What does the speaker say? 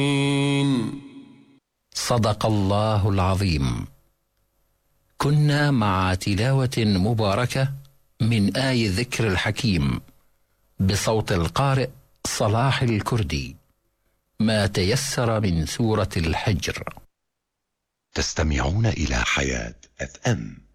صدق الله العظيم. كنا مع تلاوة مباركة من آي الذكر الحكيم بصوت القارئ صلاح الكردي، ما تيسر من سورة الحجر. تستمعون إلى حياة FM.